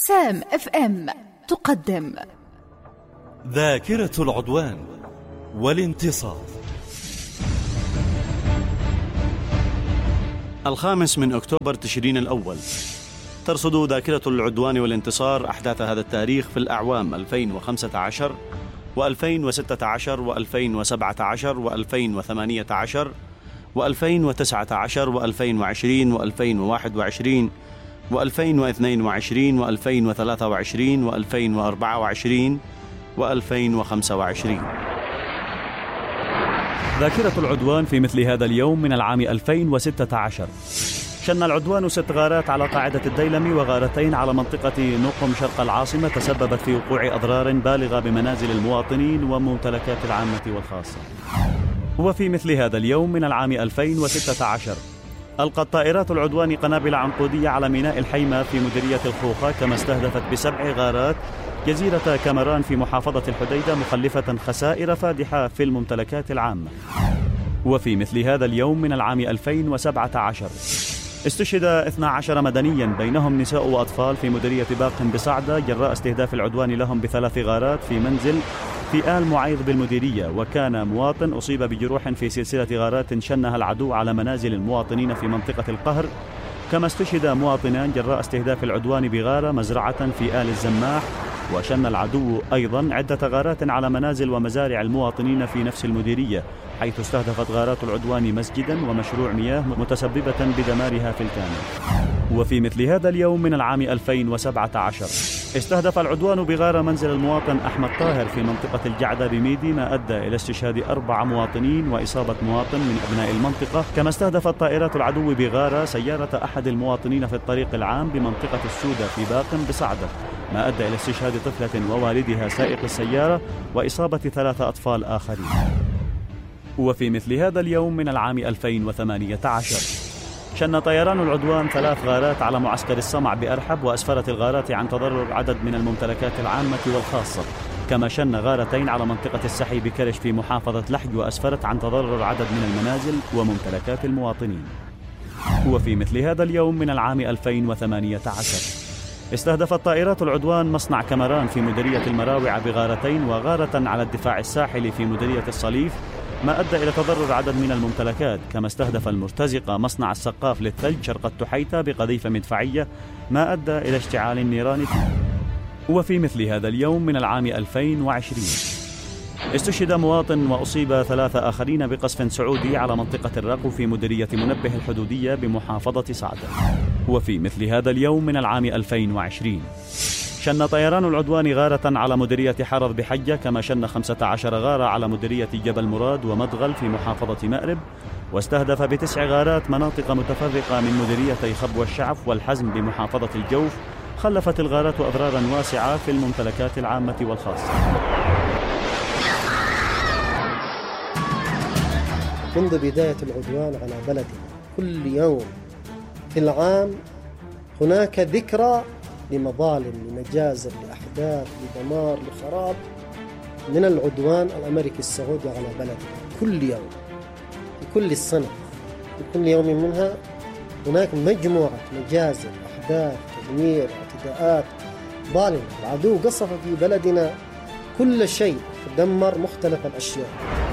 سام اف ام تقدم ذاكرة العدوان والانتصار. 5 أكتوبر تشرين الأول. ترصد ذاكرة العدوان والانتصار أحداث هذا التاريخ في الأعوام 2015 و2016 و2017 و2018 و2019 و2020 و2021 و2022 و2023 و2024 و2025. ذاكرة العدوان في مثل هذا اليوم من العام 2016 شن العدوان 6 غارات على قاعدة الديلمي وغارتين على منطقة نقم شرق العاصمة تسببت في وقوع أضرار بالغة بمنازل المواطنين وممتلكات العامة والخاصة. وفي مثل هذا اليوم من العام 2016 ألقت طائرات العدوان قنابل عنقودية على ميناء الحيمة في مديرية الخوخة، كما استهدفت ب7 غارات جزيرة كامران في محافظة الحديدة، مخلفة خسائر فادحة في الممتلكات العامة. وفي مثل هذا اليوم من العام 2017 استشهد 12 مدنيا بينهم نساء وأطفال في مديرية باق بصعدة جراء استهداف العدوان لهم ب3 غارات في منزل في آل معيض بالمديرية، وكان مواطن أصيب بجروح في سلسلة غارات شنها العدو على منازل المواطنين في منطقة القهر. كما استشهد مواطنان جراء استهداف العدوان بغارة مزرعة في آل الزماح، وشن العدو أيضا عدة غارات على منازل ومزارع المواطنين في نفس المديرية، حيث استهدفت غارات العدوان مسجدا ومشروع مياه متسببة بدمارها في الكامل. وفي مثل هذا اليوم من العام 2017 استهدف العدوان بغارة منزل المواطن أحمد طاهر في منطقة الجعدة بميدي، ما أدى إلى استشهاد 4 مواطنين وإصابة مواطن من أبناء المنطقة. كما استهدفت طائرات العدو بغارة سيارة أحد المواطنين في الطريق العام بمنطقة السودة في باق بصعدة، ما أدى إلى استشهاد طفلة ووالدها سائق السيارة وإصابة 3 أطفال آخرين. وفي مثل هذا اليوم من العام 2018 شن طيران العدوان 3 غارات على معسكر الصمع بأرحب، وأسفرت الغارات عن تضرر عدد من الممتلكات العامة والخاصة. كما شن غارتين على منطقة السحي بكرش في محافظة لحج، وأسفرت عن تضرر عدد من المنازل وممتلكات المواطنين. وفي مثل هذا اليوم من العام 2018 استهدفت طائرات العدوان مصنع كامران في مديرية المراوع بغارتين، وغارة على الدفاع الساحلي في مديرية الصليف، ما أدى إلى تضرر عدد من الممتلكات. كما استهدف المرتزقة مصنع السقاف للثلج شرق التحيتة بقذيفة مدفعية، ما أدى إلى اشتعال النيران فيه. وفي مثل هذا اليوم من العام 2020 استشهد مواطن وأصيب 3 آخرين بقصف سعودي على منطقة الرقو في مديرية منبه الحدودية بمحافظة صعدة. وفي مثل هذا اليوم من العام 2020 شن طيران العدوان غارة على مديرية حرض بحجة، كما شن 15 غارة على مديرية جبل مراد ومدغل في محافظة مأرب، واستهدف ب9 غارات مناطق متفرقة من مديريتي خب والشعف والحزم بمحافظة الجوف. خلفت الغارات أضرارا واسعة في الممتلكات العامة والخاصة. منذ بداية العدوان على بلدنا كل يوم في العام هناك ذكرى لمظالم، لمجازر، لأحداث، لدمار، لخراب من العدوان الأمريكي السعودي على بلدنا. كل يوم في كل السنة في كل يوم منها هناك مجموعة مجازر، أحداث، تدمير، اعتداءات ظالمة. العدو قصف في بلدنا كل شيء، دمر مختلف الأشياء.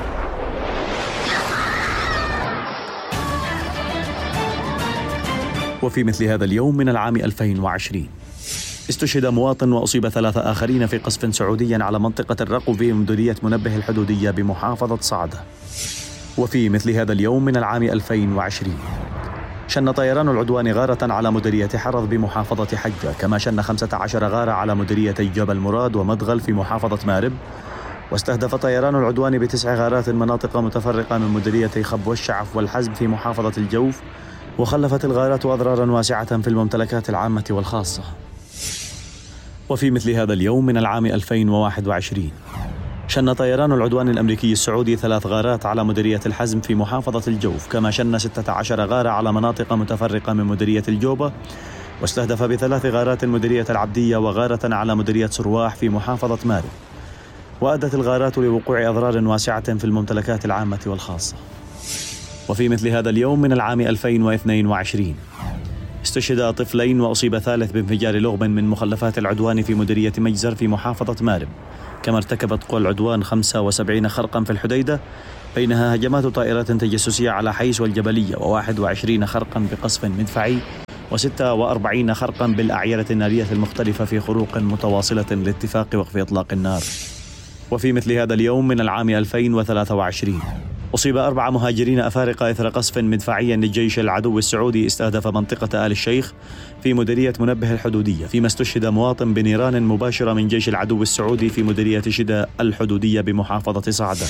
وفي مثل هذا اليوم من العام 2020 استشهد مواطن وأصيب 3 آخرين في قصف سعودي على منطقة الرقو في مديرية منبه الحدودية بمحافظة صعدة. وفي مثل هذا اليوم من العام 2020 شن طيران العدوان غارة على مديرية حرض بمحافظة حجة، كما شن 15 غارة على مديريتي جبل مراد ومدغل في محافظة مأرب، واستهدف طيران العدوان ب9 غارات مناطق متفرقة من مديريتي خب والشعف والحزم في محافظة الجوف، وخلفت الغارات أضرارا واسعة في الممتلكات العامة والخاصة. وفي مثل هذا اليوم من العام 2021 شن طيران العدوان الأمريكي السعودي 3 غارات على مديرية الحزم في محافظة الجوف، كما شن 16 غارة على مناطق متفرقة من مديرية الجوبة، واستهدف ب3 غارات مديرية العبدية وغارة على مديرية سرواح في محافظة مارب، وأدت الغارات لوقوع أضرار واسعة في الممتلكات العامة والخاصة. وفي مثل هذا اليوم من العام 2022 استشهد طفلين وأصيب ثالث بانفجار لغم من مخلفات العدوان في مديرية مجزر في محافظة مأرب. كما ارتكبت قوى العدوان 75 خرقا في الحديدة، بينها هجمات طائرات تجسسية على حيس والجبلية، و21 خرقا بقصف مدفعي، و46 خرقا بالأعيرة النارية المختلفة في خروق متواصلة لاتفاق وقف إطلاق النار. وفي مثل هذا اليوم من العام 2023 أصيب 4 مهاجرين أفارقة إثر قصف مدفعي للجيش العدو السعودي استهدف منطقة آل الشيخ في مديرية منبه الحدودية، فيما استشهد مواطن بنيران مباشرة من جيش العدو السعودي في مديرية شدة الحدودية بمحافظة صعدة.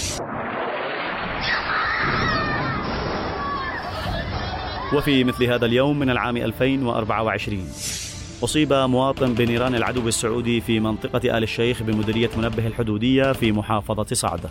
وفي مثل هذا اليوم من العام 2024 أصيب مواطن بنيران العدو السعودي في منطقة آل الشيخ بمديرية منبه الحدودية في محافظة صعدة.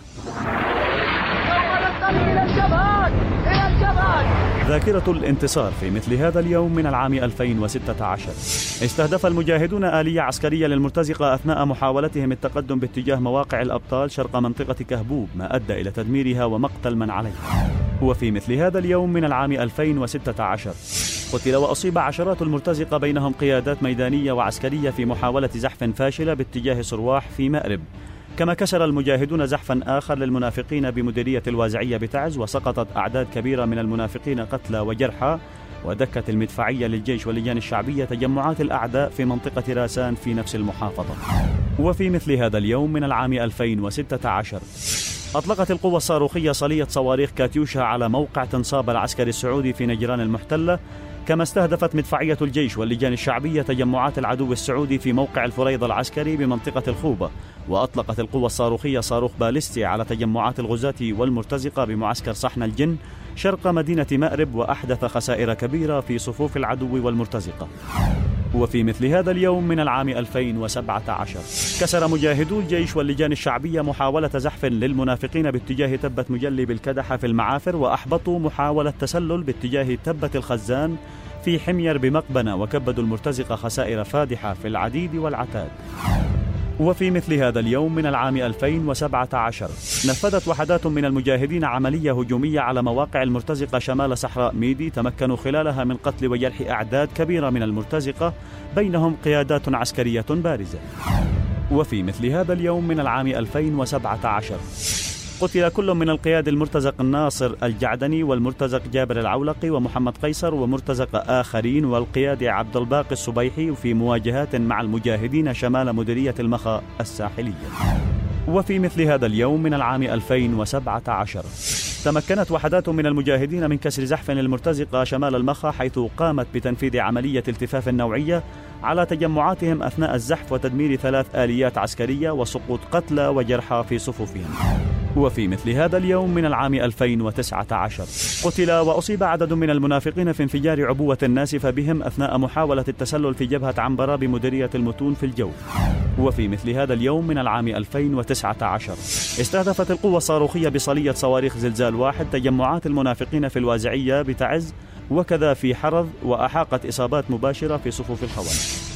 ذاكرة الانتصار في مثل هذا اليوم من العام 2016 استهدف المجاهدون آلية عسكرية للمرتزقة أثناء محاولتهم التقدم باتجاه مواقع الأبطال شرق منطقة كهبوب، ما أدى إلى تدميرها ومقتل من عليها. وفي مثل هذا اليوم من العام 2016 قتل وأصيب عشرات المرتزقة بينهم قيادات ميدانية وعسكرية في محاولة زحف فاشلة باتجاه صرواح في مأرب. كما كسر المجاهدون زحفا آخر للمنافقين بمديرية الوازعية بتعز، وسقطت أعداد كبيرة من المنافقين قتلى وجرحى، ودكت المدفعية للجيش واللجان الشعبية تجمعات الأعداء في منطقة راسان في نفس المحافظة. وفي مثل هذا اليوم من العام 2016 أطلقت القوة الصاروخية صلية صواريخ كاتيوشا على موقع تنصاب العسكري السعودي في نجران المحتلة. كما استهدفت مدفعية الجيش واللجان الشعبية تجمعات العدو السعودي في موقع الفريض العسكري بمنطقة الخوبة. وأطلقت القوة الصاروخية صاروخ باليستي على تجمعات الغزاة والمرتزقة بمعسكر صحن الجن شرق مدينة مأرب، وأحدث خسائر كبيرة في صفوف العدو والمرتزقة. وفي مثل هذا اليوم من العام 2017 كسر مجاهدو الجيش واللجان الشعبية محاولة زحف للمنافقين باتجاه تبة مجلي بالكدحة في المعافر، وأحبطوا محاولة تسلل باتجاه تبة الخزان في حمير بمقبنة، وكبدوا المرتزقة خسائر فادحة في العديد والعتاد. وفي مثل هذا اليوم من العام 2017 نفذت وحدات من المجاهدين عملية هجومية على مواقع المرتزقة شمال صحراء ميدي، تمكنوا خلالها من قتل وجرح أعداد كبيرة من المرتزقة بينهم قيادات عسكرية بارزة. وفي مثل هذا اليوم من العام 2017 قتل كل من القياد المرتزق الناصر الجعدني والمرتزق جابر العولقي ومحمد قيصر ومرتزق آخرين والقياد عبد الباقي الصبيحي في مواجهات مع المجاهدين شمال مديرية المخا الساحلية. وفي مثل هذا اليوم من العام 2017 تمكنت وحدات من المجاهدين من كسر زحف المرتزقة شمال المخا، حيث قامت بتنفيذ عملية التفاف نوعية على تجمعاتهم أثناء الزحف وتدمير 3 آليات عسكرية وسقوط قتلى وجرحى في صفوفهم. وفي مثل هذا اليوم من العام 2019 قتل وأصيب عدد من المنافقين في انفجار عبوة ناسفة بهم أثناء محاولة التسلل في جبهة عنبرة بمديرية المتون في الجو. وفي مثل هذا اليوم من العام 2019 استهدفت القوة الصاروخية بصلية صواريخ زلزال 1 تجمعات المنافقين في الوازعية بتعز وكذا في حرض، وأحاقت إصابات مباشرة في صفوف الخونة.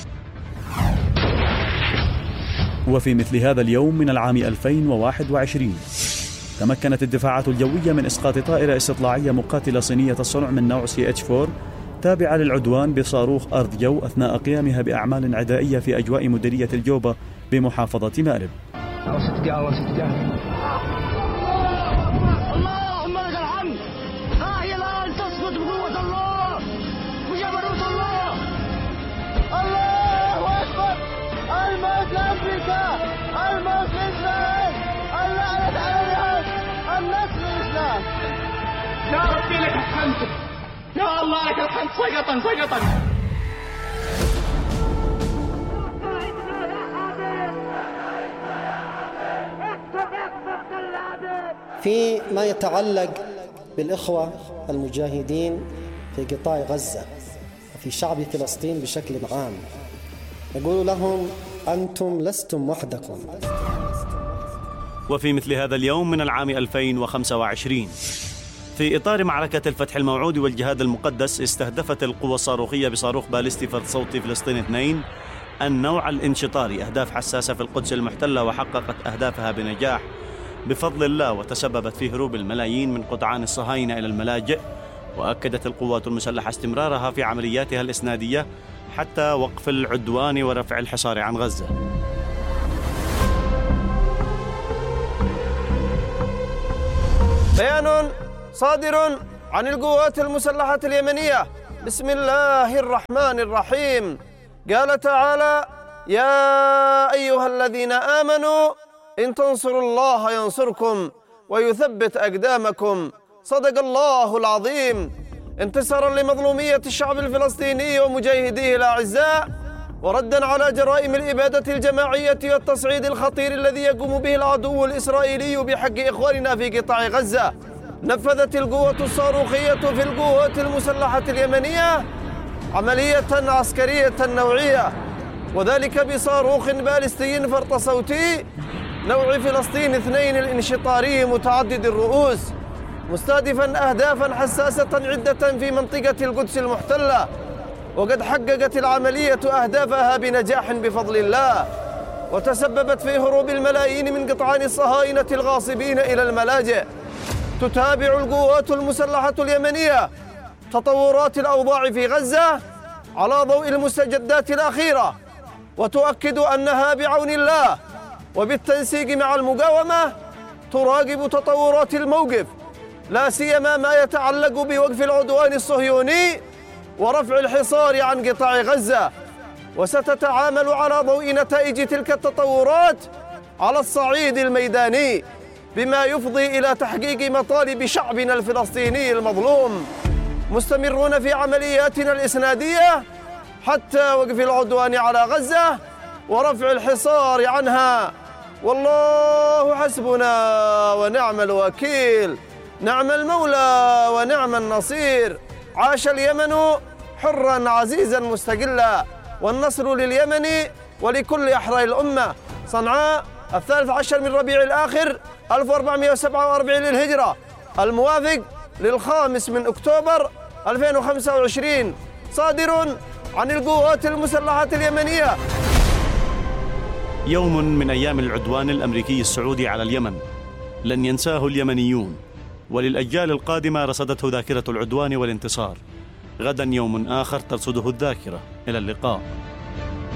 وفي مثل هذا اليوم من العام 2021 تمكنت الدفاعات الجوية من إسقاط طائرة استطلاعية مقاتلة صينية الصنع من نوع CH-4 تابعة للعدوان بصاروخ أرض جو أثناء قيامها بأعمال عدائية في أجواء مديرية الجوبة بمحافظة مأرب. اللهم لك الحمد، ها هي الآن تسقط بقوة الله وجبروت الله. الله أكبر، الموت لأمريكا، الموت لإسرائيل، اللعنة على اليهود، النصر للإسلام. يا ربي لك الحمد، يا الله لك الحمد. سقطا في ما يتعلق بالإخوة المجاهدين في قطاع غزة وفي شعب فلسطين بشكل عام، نقول لهم أنتم لستم وحدكم. وفي مثل هذا اليوم من العام 2025 في إطار معركة الفتح الموعود والجهاد المقدس استهدفت القوة الصاروخية بصاروخ باليستي فرد صوتي فلسطين 2 النوع الانشطاري أهداف حساسة في القدس المحتلة، وحققت أهدافها بنجاح بفضل الله، وتسببت في هروب الملايين من قطعان الصهاينة إلى الملاجئ وأكدت القوات المسلحة استمرارها في عملياتها الإسنادية حتى وقف العدوان ورفع الحصار عن غزة. بيان صادر عن القوات المسلحة اليمنية بسم الله الرحمن الرحيم. قال تعالى: يا أيها الذين آمنوا إن تنصروا الله ينصركم ويثبت أقدامكم. صدق الله العظيم. انتصارا لمظلومية الشعب الفلسطيني ومجاهديه الأعزاء، وردا على جرائم الإبادة الجماعية والتصعيد الخطير الذي يقوم به العدو الإسرائيلي بحق إخواننا في قطاع غزة، نفذت القوة الصاروخية في القوات المسلحة اليمنية عملية عسكرية نوعية، وذلك بصاروخ باليستي فرط صوتي نوع فلسطين 2 الانشطاري متعدد الرؤوس، مستهدفا أهدافا حساسة عدة في منطقة القدس المحتلة. وقد حققت العملية أهدافها بنجاح بفضل الله، وتسببت في هروب الملايين من قطعان الصهاينة الغاصبين إلى الملاجئ. تتابع القوات المسلحة اليمنية تطورات الأوضاع في غزة على ضوء المستجدات الأخيرة، وتؤكد أنها بعون الله وبالتنسيق مع المقاومة تراقب تطورات الموقف، لا سيما ما يتعلق بوقف العدوان الصهيوني ورفع الحصار عن قطاع غزة، وستتعامل على ضوء نتائج تلك التطورات على الصعيد الميداني بما يفضي إلى تحقيق مطالب شعبنا الفلسطيني المظلوم. مستمرون في عملياتنا الإسنادية حتى وقف العدوان على غزة ورفع الحصار عنها، والله حسبنا ونعم الوكيل، نعم المولى ونعم النصير. عاش اليمن حرا عزيزا مستقلا، والنصر لليمن ولكل أحرار الأمة. صنعاء 13 من ربيع الآخر 1447 للهجرة، الموافق لل5 من أكتوبر 2025، صادر عن القوات المسلحة اليمنية. يوم من أيام العدوان الأمريكي السعودي على اليمن لن ينساه اليمنيون، وللأجيال القادمة رصدته ذاكرة العدوان والانتصار. غدا يوم آخر ترصده الذاكرة. إلى اللقاء.